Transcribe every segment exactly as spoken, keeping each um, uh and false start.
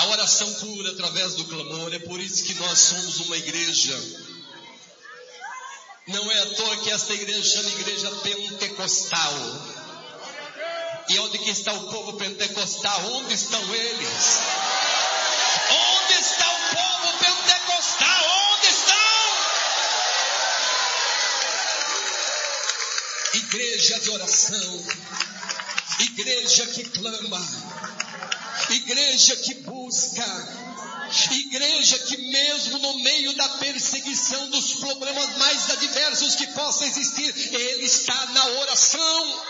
A oração cura através do clamor. É por isso que nós somos uma igreja. Não é à toa que esta igreja chama igreja pentecostal. E onde que está o povo pentecostal? Onde estão eles? Onde está o povo pentecostal? Onde estão? Igreja de oração. Igreja que clama. Igreja que busca. Igreja que mesmo no meio da perseguição, dos problemas mais adversos que possam existir, ele está na oração.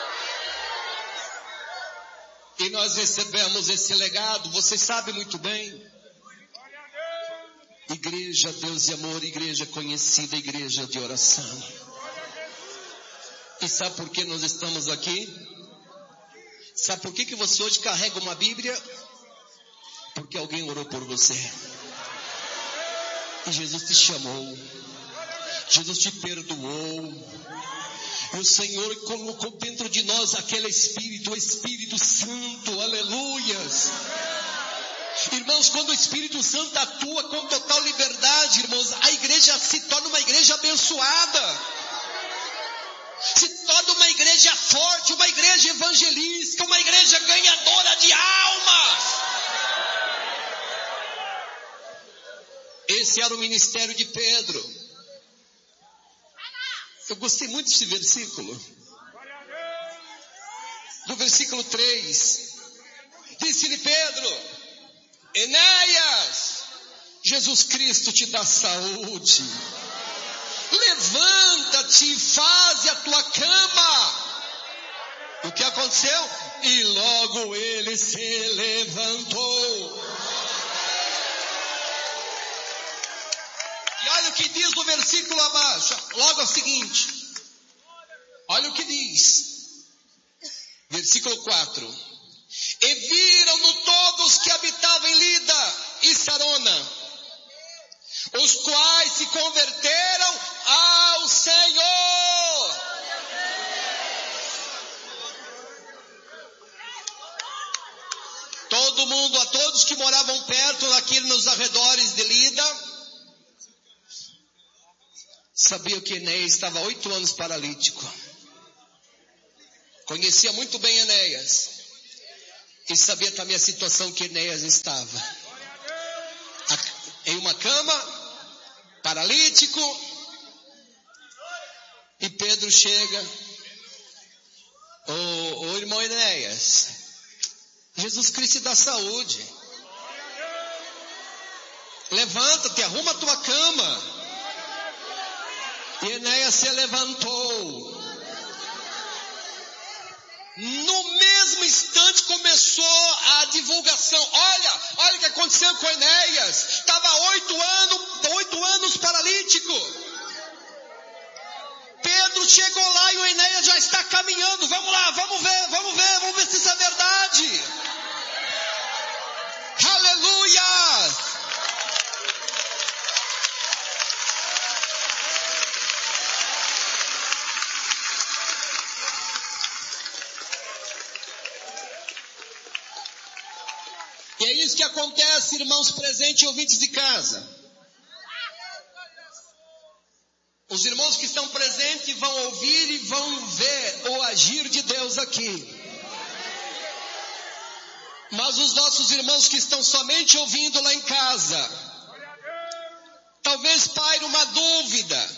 E nós recebemos esse legado, você sabe muito bem. Igreja, Deus e amor, igreja conhecida, igreja de oração. E sabe por que nós estamos aqui? Sabe por que que você hoje carrega uma Bíblia? Porque alguém orou por você. E Jesus te chamou. Jesus te perdoou. E o Senhor colocou dentro de nós aquele Espírito, o Espírito Santo. Aleluias. Irmãos, quando o Espírito Santo atua com total liberdade, irmãos, a igreja se torna uma igreja abençoada. Se torna uma igreja forte, uma igreja evangelística, uma igreja ganhadora de almas. Esse era o ministério de Pedro. Eu gostei muito desse versículo. Do versículo três. Disse-lhe Pedro: Enéas, Jesus Cristo te dá saúde. Levanta-te e faze a tua cama. O que aconteceu? E logo ele se levantou. E olha o que diz no versículo abaixo, logo a seguinte. Olha o que diz. Versículo quatro. E viram-no todos que habitavam em Lida e Sarona, os quais se converteram ao Senhor. Todo mundo, a todos que moravam perto, aqui nos arredores de Lida, sabia que Enéas estava há oito anos paralítico. Conhecia muito bem Enéas. E sabia também a situação que Enéas estava. Em uma cama, paralítico. E Pedro chega. Ô, ô irmão Enéas, Jesus Cristo dá saúde. Levanta-te, arruma a tua cama. E Enéas se levantou. No mesmo instante começou a divulgação. Olha, olha o que aconteceu com Enéas. Estava há oito anos, oito anos paralítico. Pedro chegou lá e o Enéas já está caminhando. Vamos lá, vamos ver, vamos ver, vamos ver se isso é verdade. Aleluia! E é isso que acontece, irmãos presentes e ouvintes de casa. Os irmãos que estão presentes vão ouvir e vão ver o agir de Deus aqui. Mas os nossos irmãos que estão somente ouvindo lá em casa, talvez paire uma dúvida.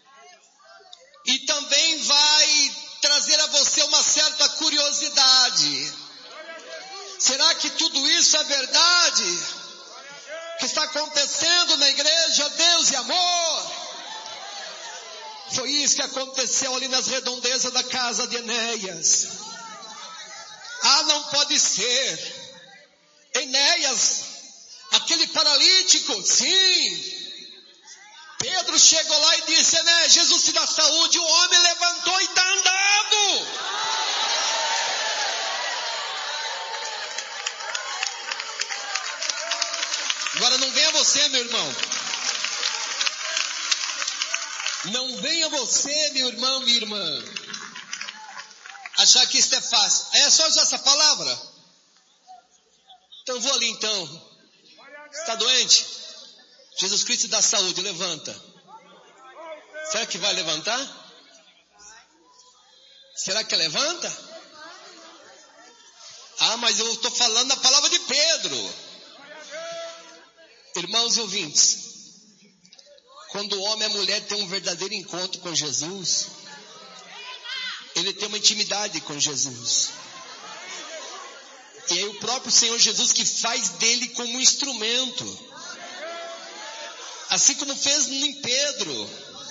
E também vai trazer a você uma certa curiosidade. Será que tudo isso é verdade? Que está acontecendo na igreja Deus e Amor? Foi isso que aconteceu ali nas redondezas da casa de Enéas. Ah, não pode ser. Enéas, aquele paralítico, sim. Pedro chegou lá e disse: Enéas, Jesus te dá saúde. O homem levantou e está andando. Agora não venha você, meu irmão. Não venha você, meu irmão, minha irmã, achar que isso é fácil. É só usar essa palavra. Então eu vou ali então. Está doente? Jesus Cristo dá saúde, levanta. Será que vai levantar? Será que levanta? Ah, mas eu estou falando a palavra de Pedro. Irmãos e ouvintes, quando o homem e a mulher têm um verdadeiro encontro com Jesus, ele tem uma intimidade com Jesus. E aí o próprio Senhor Jesus que faz dele como um instrumento. Assim como fez em Pedro.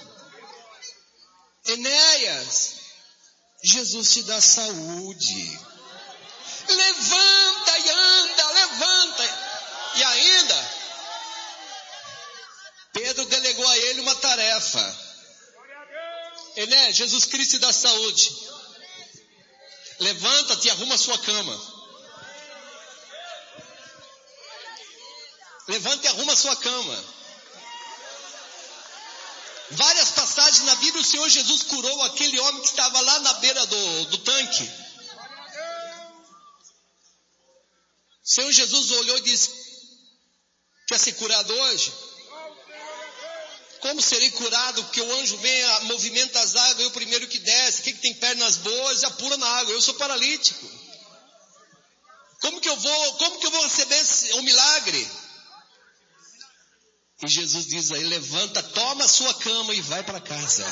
Enéas, Jesus te dá saúde. Levanta e anda, levanta. E ainda, Pedro delegou a ele uma tarefa. Enéas, Jesus Cristo te dá saúde. Levanta-te e arruma a sua cama. Levanta e arruma a sua cama. Várias passagens na Bíblia, o Senhor Jesus curou aquele homem que estava lá na beira do, do tanque. O Senhor Jesus olhou e disse: quer ser curado hoje? Como serei curado? Porque o anjo vem, movimenta as águas, eu o primeiro que desce. Quem que tem pernas boas já pula na água. Eu sou paralítico. Como que eu vou, como que eu vou receber esse, um milagre? E Jesus diz aí: levanta, toma a sua cama e vai para casa.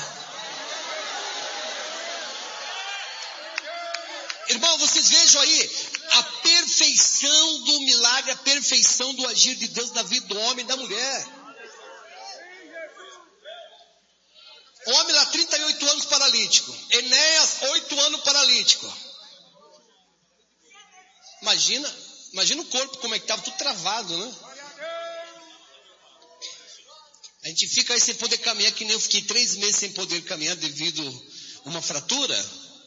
Irmão, vocês vejam aí a perfeição do milagre, a perfeição do agir de Deus na vida do homem e da mulher. O homem lá, trinta e oito anos paralítico. Enéas, oito anos paralítico. Imagina, imagina o corpo como é que estava, tudo travado, né? A gente fica aí sem poder caminhar, que nem eu fiquei três meses sem poder caminhar devido a uma fratura.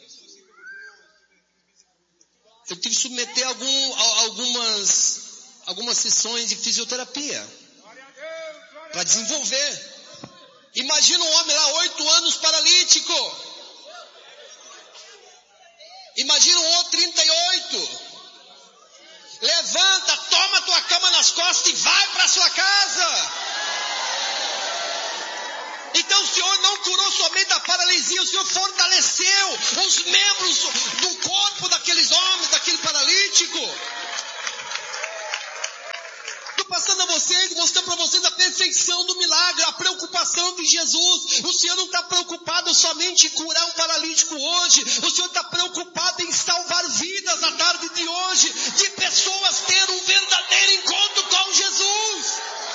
Eu tive que submeter algum, algumas, algumas sessões de fisioterapia para desenvolver. Imagina um homem lá, oito anos paralítico. Imagina um outro, trinta e oito. Levanta, toma tua cama nas costas e vai para sua casa. Então o Senhor não curou somente a paralisia, o Senhor fortaleceu os membros do corpo daqueles homens, daquele paralítico. Estou passando a vocês, mostrando para vocês a perfeição do milagre, a preocupação de Jesus. O Senhor não está preocupado somente em curar um paralítico hoje, o Senhor está preocupado em salvar vidas na tarde de hoje, de pessoas ter um verdadeiro encontro com Jesus.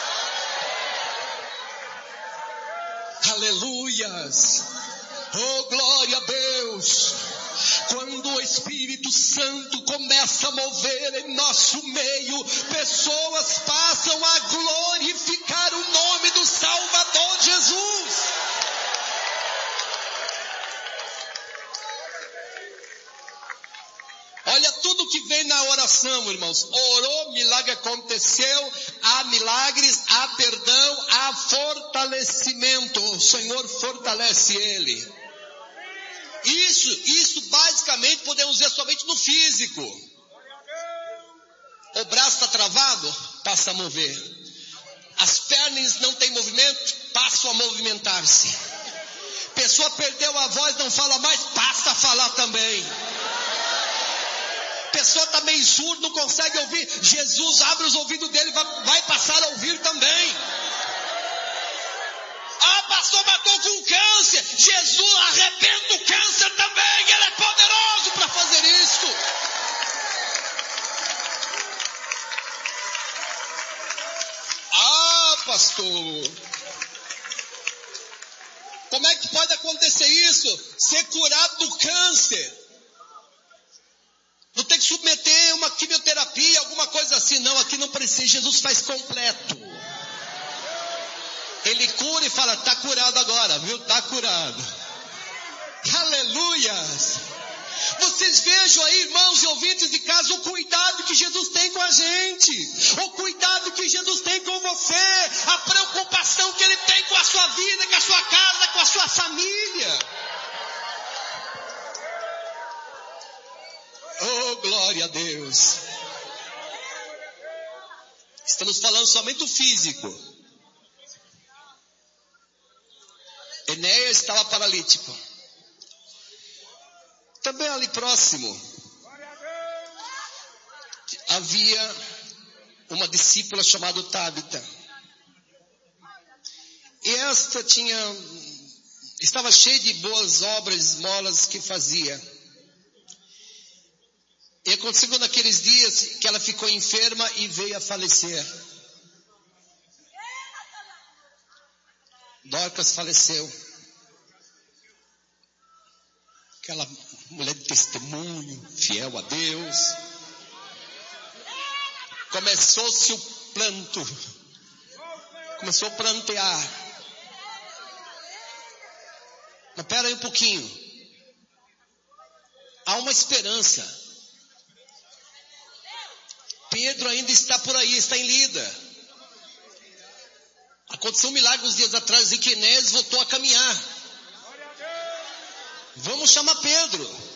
Aleluias, oh glória a Deus. Quando o Espírito Santo começa a mover em nosso meio, pessoas passam a glorificar o nome do Salvador Jesus. Olha tudo que vem na oração, irmãos. Orou, milagre aconteceu. Há milagres, há perdão, há fortalecimento. O Senhor fortalece ele. Isso, isso basicamente podemos ver somente no físico. O braço está travado, passa a mover. As pernas não têm movimento, passam a movimentar-se. Pessoa perdeu a voz, não fala mais, passa a falar também. Pessoa está meio surdo, não consegue ouvir. Jesus abre os ouvidos dele, vai, vai passar a ouvir também. Ah, pastor, matou com câncer. Jesus arrebenta o câncer também. Ele é poderoso para fazer isso. Ah, pastor, como é que pode acontecer isso? Ser curado do câncer. Não tem que submeter uma quimioterapia, alguma coisa assim. Não, aqui não precisa. Jesus faz completo. Ele cura e fala, está curado agora, viu? Está curado. Aleluias. Vocês vejam aí, irmãos e ouvintes de casa, o cuidado que Jesus tem com a gente. O cuidado que Jesus tem com você. A preocupação que Ele tem com a sua vida, com a sua casa, com a sua família. Oh, glória a Deus. Estamos falando somente do físico. Enéas estava paralítico. Também ali próximo havia uma discípula chamada Tábita. E esta tinha, estava cheia de boas obras, esmolas que fazia. E aconteceu naqueles dias que ela ficou enferma e veio a falecer. Dorcas faleceu. Aquela mulher de testemunho, fiel a Deus. Começou-se o planto. Começou a plantear. Mas pera aí um pouquinho. Há uma esperança. Pedro ainda está por aí, está em Lida. Aconteceu um milagre uns dias atrás em que Enéas voltou a caminhar. Vamos chamar Pedro.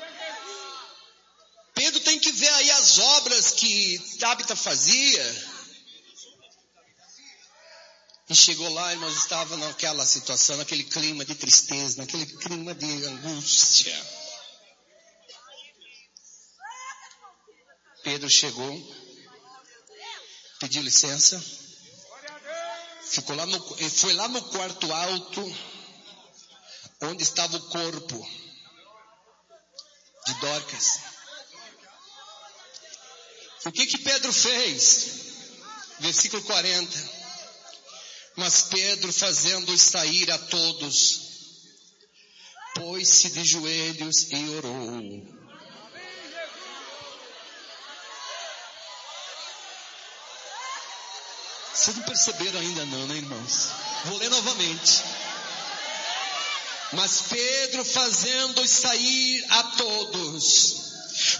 Pedro tem que ver aí as obras que Tábita fazia. E chegou lá e nós estávamos naquela situação, naquele clima de tristeza, naquele clima de angústia. Pedro chegou, pediu licença, ficou lá no, foi lá no quarto alto, onde estava o corpo de Dorcas. O que que Pedro fez? Versículo quarenta. Mas Pedro, fazendo-os sair a todos, pôs-se de joelhos e orou. Vocês não perceberam ainda não, né, irmãos? Vou ler novamente. Mas Pedro, fazendo-os sair a todos,